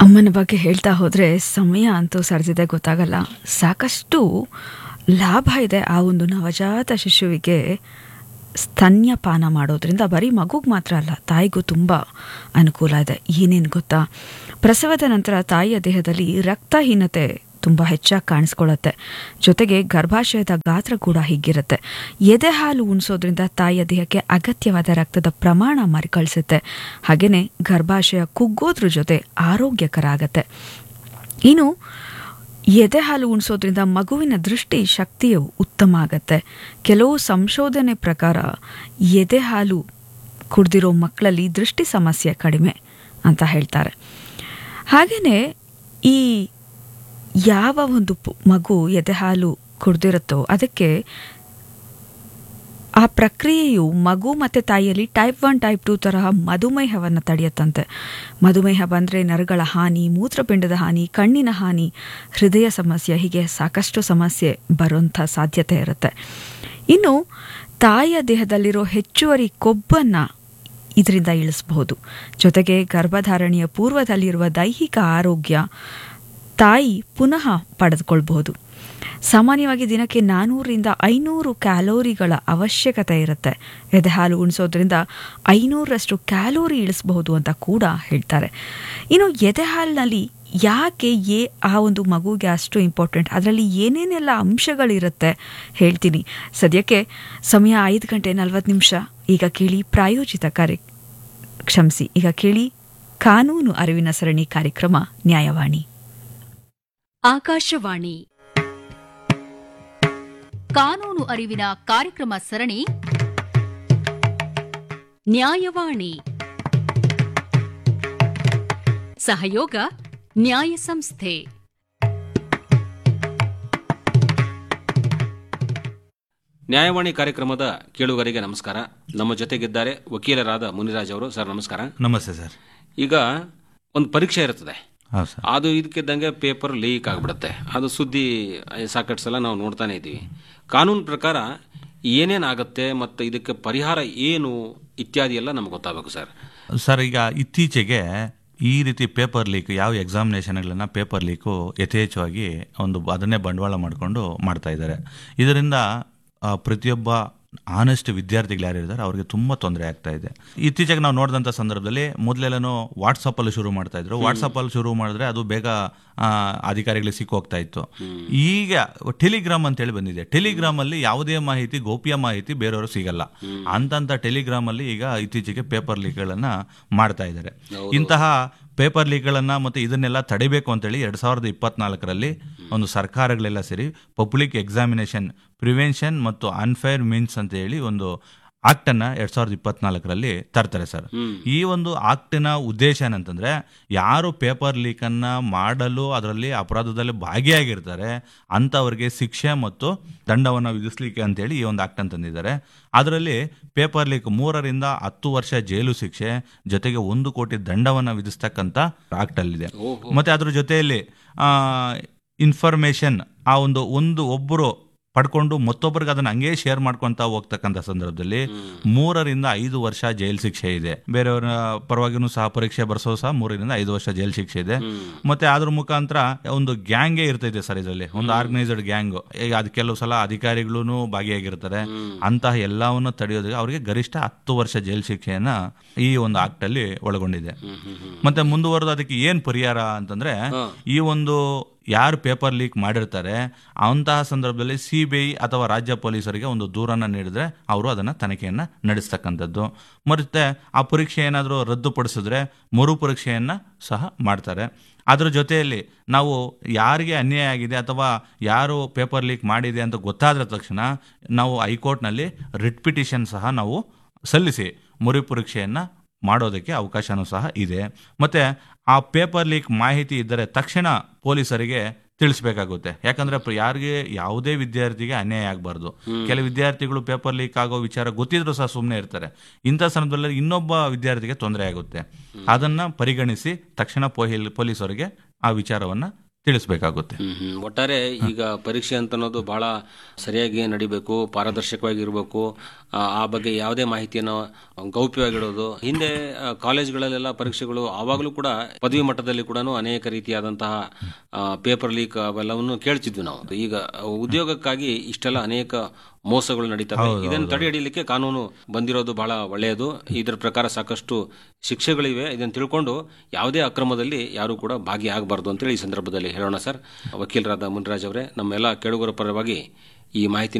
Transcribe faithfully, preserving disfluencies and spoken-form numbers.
ಅಮ್ಮನ ಬಗ್ಗೆ ಹೇಳ್ತಾ ಹೋದರೆ ಸಮಯ ಅಂತೂ ಸರಿದಿದೆ ಗೊತ್ತಾಗಲ್ಲ. ಸಾಕಷ್ಟು ಲಾಭ ಇದೆ ಆ ಒಂದು ನವಜಾತ ಶಿಶುವಿಗೆ ಸ್ತನ್ಯಪಾನ ಮಾಡೋದ್ರಿಂದ. ಬರೀ ಮಗುಗೆ ಮಾತ್ರ ಅಲ್ಲ, ತಾಯಿಗೂ ತುಂಬ ಅನುಕೂಲ ಇದೆ. ಏನೇನು ಗೊತ್ತಾ, ಪ್ರಸವದ ನಂತರ ತಾಯಿಯ ದೇಹದಲ್ಲಿ ರಕ್ತಹೀನತೆ ತುಂಬ ಹೆಚ್ಚಾಗಿ ಕಾಣಿಸ್ಕೊಳ್ಳುತ್ತೆ. ಜೊತೆಗೆ ಗರ್ಭಾಶಯದ ಗಾತ್ರ ಕೂಡ ಹೀಗಿರುತ್ತೆ. ಎದೆ ಹಾಲು ಉಣಿಸೋದ್ರಿಂದ ತಾಯಿಯ ದೇಹಕ್ಕೆ ಅಗತ್ಯವಾದ ರಕ್ತದ ಪ್ರಮಾಣ ಮರುಕಳಿಸುತ್ತೆ. ಹಾಗೆಯೇ ಗರ್ಭಾಶಯ ಕುಗ್ಗೋದ್ರ ಜೊತೆ ಆರೋಗ್ಯಕರ ಆಗತ್ತೆ. ಇನ್ನು ಎದೆ ಹಾಲು ಉಣಿಸೋದ್ರಿಂದ ಮಗುವಿನ ದೃಷ್ಟಿ ಶಕ್ತಿಯು ಉತ್ತಮ ಆಗತ್ತೆ. ಕೆಲವು ಸಂಶೋಧನೆ ಪ್ರಕಾರ ಎದೆ ಹಾಲು ಕುಡಿದಿರೋ ಮಕ್ಕಳಲ್ಲಿ ದೃಷ್ಟಿ ಸಮಸ್ಯೆ ಕಡಿಮೆ ಅಂತ ಹೇಳ್ತಾರೆ. ಹಾಗೆಯೇ ಈ ಯಾವ ಒಂದು ಮಗು ಎದೆ ಹಾಲು ಕುಡಿದಿರುತ್ತೋ ಅದಕ್ಕೆ ಆ ಪ್ರಕ್ರಿಯೆಯು ಮಗು ಮತ್ತು ತಾಯಿಯಲ್ಲಿ ಟೈಪ್ ಒನ್ ಟೈಪ್ ಟೂ ತರಹ ಮಧುಮೇಹವನ್ನು ತಡೆಯುತ್ತಂತೆ. ಮಧುಮೇಹ ಬಂದರೆ ನರಗಳ ಹಾನಿ, ಮೂತ್ರಪಿಂಡದ ಹಾನಿ, ಕಣ್ಣಿನ ಹಾನಿ, ಹೃದಯ ಸಮಸ್ಯೆ, ಹೀಗೆ ಸಾಕಷ್ಟು ಸಮಸ್ಯೆ ಬರುವಂಥ ಸಾಧ್ಯತೆ ಇರುತ್ತೆ. ಇನ್ನು ತಾಯಿಯ ದೇಹದಲ್ಲಿರೋ ಹೆಚ್ಚುವರಿ ಕೊಬ್ಬನ್ನು ಇದರಿಂದ ಇಳಿಸಬಹುದು. ಜೊತೆಗೆ ಗರ್ಭಧಾರಣೆಯ ಪೂರ್ವದಲ್ಲಿರುವ ದೈಹಿಕ ಆರೋಗ್ಯ ತಾಯಿ ಪುನಃ ಪಡೆದುಕೊಳ್ಬಹುದು. ಸಾಮಾನ್ಯವಾಗಿ ದಿನಕ್ಕೆ ನಾನ್ನೂರರಿಂದ ಐನೂರು ಕ್ಯಾಲೋರಿಗಳ ಅವಶ್ಯಕತೆ ಇರುತ್ತೆ. ಎದೆ ಹಾಲು ಉಣಿಸೋದ್ರಿಂದ ಐನೂರರಷ್ಟು ಕ್ಯಾಲೋರಿ ಇಳಿಸಬಹುದು ಅಂತ ಕೂಡ ಹೇಳ್ತಾರೆ. ಇನ್ನು ಎದೆ ಹಾಲಿನಲ್ಲಿ ಯಾಕೆ ಏ ಆ ಒಂದು ಮಗುಗೆ ಅಷ್ಟು ಇಂಪಾರ್ಟೆಂಟ್, ಅದರಲ್ಲಿ ಏನೇನೆಲ್ಲ ಅಂಶಗಳಿರುತ್ತೆ ಹೇಳ್ತೀನಿ. ಸದ್ಯಕ್ಕೆ ಸಮಯ ಐದು ಗಂಟೆ ನಲವತ್ತು ನಿಮಿಷ. ಈಗ ಕೇಳಿ ಪ್ರಾಯೋಜಿತ ಕಾರ್ಯ ಕ್ಷಮಿಸಿ ಈಗ ಕೇಳಿ ಕಾನೂನು ಅರಿವಿನ ಸರಣಿ ಕಾರ್ಯಕ್ರಮ ನ್ಯಾಯವಾಣಿ. ಆಕಾಶವಾಣಿ ಕಾನೂನು ಅರಿವಿನ ಕಾರ್ಯಕ್ರಮ ಸರಣಿ ನ್ಯಾಯವಾಣಿ. ಸಹಯೋಗ ನ್ಯಾಯ ಸಂಸ್ಥೆ. ನ್ಯಾಯವಾಣಿ ಕಾರ್ಯಕ್ರಮದ ಕೇಳುಗರಿಗೆ ನಮಸ್ಕಾರ. ನಮ್ಮ ಜೊತೆಗಿದ್ದಾರೆ ವಕೀಲರಾದ ಮುನಿರಾಜ್ ಅವರು. ಸರ್ ನಮಸ್ಕಾರ. ನಮಸ್ತೆ ಸರ್. ಈಗ ಒಂದು ಪರೀಕ್ಷೆ ಇರ್ತದೆ, ಅದು ಇದಕ್ಕಿದ್ದಂಗೆ ಪೇಪರ್ ಲೀಕ್ ಆಗಿಬಿಡುತ್ತೆ. ಅದು ಸುದ್ದಿ ಸಾಕಷ್ಟು ಸಲ ನಾವು ನೋಡ್ತಾನೆ ಇದ್ದೀವಿ. ಕಾನೂನು ಪ್ರಕಾರ ಏನೇನಾಗುತ್ತೆ ಮತ್ತು ಇದಕ್ಕೆ ಪರಿಹಾರ ಏನು ಇತ್ಯಾದಿ ಎಲ್ಲ ನಮ್ಗೆ ಗೊತ್ತಾಗಬೇಕು ಸರ್. ಸರ್, ಈಗ ಇತ್ತೀಚೆಗೆ ಈ ರೀತಿ ಪೇಪರ್ ಲೀಕ್, ಯಾವ ಎಕ್ಸಾಮಿನೇಷನ್ಗಳನ್ನು ಪೇಪರ್ ಲೀಕು ಯಥೇಚ್ಛವಾಗಿ ಒಂದು ಅದನ್ನೇ ಬಂಡವಾಳ ಮಾಡಿಕೊಂಡು ಮಾಡ್ತಾ ಇದ್ದಾರೆ. ಇದರಿಂದ ಪ್ರತಿಯೊಬ್ಬ ಆನೆಸ್ಟ್ ವಿದ್ಯಾರ್ಥಿಗಳು ಯಾರಿದ್ದಾರೆ ಅವ್ರಿಗೆ ತುಂಬ ತೊಂದರೆ ಆಗ್ತಾ ಇದೆ. ಇತ್ತೀಚೆಗೆ ನಾವು ನೋಡಿದಂಥ ಸಂದರ್ಭದಲ್ಲಿ ಮೊದಲೆಲ್ಲನೂ ವಾಟ್ಸಪ್ಪಲ್ಲಿ ಶುರು ಮಾಡ್ತಾ ಇದ್ರು. ವಾಟ್ಸಪ್ಪಲ್ಲಿ ಶುರು ಮಾಡಿದ್ರೆ ಅದು ಬೇಗ ಅಧಿಕಾರಿಗಳಿಗೆ ಸಿಕ್ಕೋಗ್ತಾ ಇತ್ತು. ಈಗ ಟೆಲಿಗ್ರಾಮ್ ಅಂತೇಳಿ ಬಂದಿದೆ. ಟೆಲಿಗ್ರಾಮಲ್ಲಿ ಯಾವುದೇ ಮಾಹಿತಿ, ಗೋಪ್ಯ ಮಾಹಿತಿ ಬೇರೆಯವರು ಸಿಗಲ್ಲ. ಅಂತಂಥ ಟೆಲಿಗ್ರಾಮಲ್ಲಿ ಈಗ ಇತ್ತೀಚೆಗೆ ಪೇಪರ್ ಲೀಕ್ಗಳನ್ನು ಮಾಡ್ತಾ ಇದ್ದಾರೆ. ಇಂತಹ ಪೇಪರ್ ಲೀಕ್ಗಳನ್ನು ಮತ್ತು ಇದನ್ನೆಲ್ಲ ತಡಿಬೇಕು ಅಂತೇಳಿ ಎರಡು ಸಾವಿರದ ಇಪ್ಪತ್ನಾಲ್ಕರಲ್ಲಿ ಒಂದು ಸರ್ಕಾರಗಳೆಲ್ಲ ಸೇರಿ ಪಬ್ಲಿಕ್ ಎಕ್ಸಾಮಿನೇಷನ್ ಪ್ರಿವೆನ್ಷನ್ ಮತ್ತು ಅನ್ಫೇರ್ ಮೀನ್ಸ್ ಅಂತ ಹೇಳಿ ಒಂದು ಆಕ್ಟನ್ನು ಎರಡು ಸಾವಿರದ ಇಪ್ಪತ್ನಾಲ್ಕರಲ್ಲಿ ತರ್ತಾರೆ ಸರ್. ಈ ಒಂದು ಆಕ್ಟಿನ ಉದ್ದೇಶ ಏನಂತಂದರೆ, ಯಾರು ಪೇಪರ್ ಲೀಕನ್ನು ಮಾಡಲು ಅದರಲ್ಲಿ ಅಪರಾಧದಲ್ಲಿ ಭಾಗಿಯಾಗಿರ್ತಾರೆ ಅಂಥವ್ರಿಗೆ ಶಿಕ್ಷೆ ಮತ್ತು ದಂಡವನ್ನು ವಿಧಿಸಲಿಕ್ಕೆ ಅಂತೇಳಿ ಈ ಒಂದು ಆಕ್ಟ್ ತಂದಿದ್ದಾರೆ. ಅದರಲ್ಲಿ ಪೇಪರ್ ಲೀಕ್ ಮೂರರಿಂದ ಹತ್ತು ವರ್ಷ ಜೈಲು ಶಿಕ್ಷೆ ಜೊತೆಗೆ ಒಂದು ಕೋಟಿ ದಂಡವನ್ನು ವಿಧಿಸ್ತಕ್ಕಂಥ ಆಕ್ಟಲ್ಲಿದೆ. ಮತ್ತು ಅದ್ರ ಜೊತೆಯಲ್ಲಿ ಇನ್ಫಾರ್ಮೇಷನ್ ಆ ಒಂದು ಒಂದು ಒಬ್ಬರು ಪಡ್ಕೊಂಡು ಮತ್ತೊಬ್ಬರಿಗೆ ಅದನ್ನ ಹಂಗೆ ಶೇರ್ ಮಾಡ್ಕೊಂತ ಹೋಗ್ತಕ್ಕಂಥ ಸಂದರ್ಭದಲ್ಲಿ ಮೂರರಿಂದ ಐದು ವರ್ಷ ಜೈಲು ಶಿಕ್ಷೆ ಇದೆ. ಬೇರೆಯವರ ಪರವಾಗಿನೂ ಸಹ ಪರೀಕ್ಷೆ ಬರ್ಸೋ ಸಹ ಮೂರರಿಂದ ಐದು ವರ್ಷ ಜೈಲು ಶಿಕ್ಷೆ ಇದೆ. ಮತ್ತೆ ಅದ್ರ ಮುಖಾಂತರ ಒಂದು ಗ್ಯಾಂಗೇ ಇರ್ತೈತೆ ಸರ್. ಇದರಲ್ಲಿ ಒಂದು ಆರ್ಗನೈಸ್ಡ್ ಗ್ಯಾಂಗ್. ಈಗ ಅದು ಕೆಲವು ಸಲ ಅಧಿಕಾರಿಗಳು ಭಾಗಿಯಾಗಿರ್ತಾರೆ. ಅಂತಹ ಎಲ್ಲವನ್ನು ತಡೆಯೋದಕ್ಕೆ ಅವರಿಗೆ ಗರಿಷ್ಠ ಹತ್ತು ವರ್ಷ ಜೈಲು ಶಿಕ್ಷೆಯನ್ನ ಈ ಒಂದು ಆಕ್ಟ್ ಅಲ್ಲಿ ಒಳಗೊಂಡಿದೆ. ಮತ್ತೆ ಮುಂದುವರೆದು ಅದಕ್ಕೆ ಏನ್ ಪರಿಹಾರ ಅಂತಂದ್ರೆ, ಈ ಒಂದು ಯಾರು ಪೇಪರ್ ಲೀಕ್ ಮಾಡಿರ್ತಾರೆ ಅಂತಹ ಸಂದರ್ಭದಲ್ಲಿ ಸಿ ಬಿ ಐ ಅಥವಾ ರಾಜ್ಯ ಪೊಲೀಸರಿಗೆ ಒಂದು ದೂರನ್ನು ನೀಡಿದ್ರೆ ಅವರು ಅದನ್ನು ತನಿಖೆಯನ್ನು ನಡೆಸ್ತಕ್ಕಂಥದ್ದು. ಮತ್ತೆ ಆ ಪರೀಕ್ಷೆ ಏನಾದರೂ ರದ್ದುಪಡಿಸಿದ್ರೆ ಮರು ಪರೀಕ್ಷೆಯನ್ನು ಸಹ ಮಾಡ್ತಾರೆ. ಅದರ ಜೊತೆಯಲ್ಲಿ ನಾವು ಯಾರಿಗೆ ಅನ್ಯಾಯ ಆಗಿದೆ ಅಥವಾ ಯಾರು ಪೇಪರ್ ಲೀಕ್ ಮಾಡಿದೆ ಅಂತ ಗೊತ್ತಾದ ತಕ್ಷಣ ನಾವು ಹೈಕೋರ್ಟ್ನಲ್ಲಿ ರಿಟ್ ಪಿಟಿಷನ್ ಸಹ ನಾವು ಸಲ್ಲಿಸಿ ಮರು ಪರೀಕ್ಷೆಯನ್ನು ಮಾಡೋದಕ್ಕೆ ಅವಕಾಶನೂ ಸಹ ಇದೆ. ಮತ್ತು ಆ ಪೇಪರ್ ಲೀಕ್ ಮಾಹಿತಿ ಇದ್ದರೆ ತಕ್ಷಣ ಪೊಲೀಸರಿಗೆ ತಿಳಿಸ್ಬೇಕಾಗುತ್ತೆ. ಯಾಕಂದರೆ ಯಾರಿಗೆ ಯಾವುದೇ ವಿದ್ಯಾರ್ಥಿಗೆ ಅನ್ಯಾಯ ಆಗಬಾರ್ದು. ಕೆಲವು ವಿದ್ಯಾರ್ಥಿಗಳು ಪೇಪರ್ ಲೀಕ್ ಆಗೋ ವಿಚಾರ ಗೊತ್ತಿದ್ರು ಸಹ ಸುಮ್ಮನೆ ಇರ್ತಾರೆ. ಇಂಥ ಸಂದರ್ಭದಲ್ಲಿ ಇನ್ನೊಬ್ಬ ವಿದ್ಯಾರ್ಥಿಗೆ ತೊಂದರೆ ಆಗುತ್ತೆ. ಅದನ್ನು ಪರಿಗಣಿಸಿ ತಕ್ಷಣ ಪೊಲೀಸರಿಗೆ ಆ ವಿಚಾರವನ್ನು ತಿಳಿಸ್ಬೇಕಾಗುತ್ತೆ. ಹ್ಮ್ ಹ್ಮ್. ಒಟ್ಟಾರೆ ಈಗ ಪರೀಕ್ಷೆ ಅಂತ ಅನ್ನೋದು ಬಹಳ ಸರಿಯಾಗಿ ನಡಿಬೇಕು, ಪಾರದರ್ಶಕವಾಗಿ ಇರಬೇಕು. ಆ ಬಗ್ಗೆ ಯಾವುದೇ ಮಾಹಿತಿಯನ್ನು ಗೌಪ್ಯವಾಗಿಡೋದು. ಹಿಂದೆ ಆ, ಕಾಲೇಜ್ಗಳಲ್ಲೆಲ್ಲ ಪರೀಕ್ಷೆಗಳು ಆವಾಗಲೂ ಕೂಡ ಪದವಿ ಮಟ್ಟದಲ್ಲಿ ಕೂಡ ಅನೇಕ ರೀತಿಯಾದಂತಹ ಪೇಪರ್ ಲೀಕ್ ಅವೆಲ್ಲವನ್ನು ಕೇಳ್ತಿದ್ವಿ ನಾವು. ಈಗ ಉದ್ಯೋಗಕ್ಕಾಗಿ ಇಷ್ಟೆಲ್ಲ ಅನೇಕ ಮೋಸಗಳು ನಡೀತವೆ. ಇದನ್ನು ತಡೆ ಹಿಡಿಯಲಿಕ್ಕೆ ಕಾನೂನು ಬಂದಿರೋದು ಬಹಳ ಒಳ್ಳೆಯದು. ಇದರ ಪ್ರಕಾರ ಸಾಕಷ್ಟು ಶಿಕ್ಷೆಗಳಿವೆ. ಇದನ್ನು ತಿಳ್ಕೊಂಡು ಯಾವುದೇ ಅಕ್ರಮದಲ್ಲಿ ಯಾರು ಕೂಡ ಭಾಗಿಯಾಗಬಾರ್ದು ಅಂತೇಳಿ ಈ ಸಂದರ್ಭದಲ್ಲಿ ಹೇಳೋಣ ಸರ್. ವಕೀಲರಾದ ಮುನಿರಾಜ್ ಅವರೇ, ನಮ್ಮೆಲ್ಲ ಕೇಳುಗರ ಪರವಾಗಿ ಈ ಮಾಹಿತಿ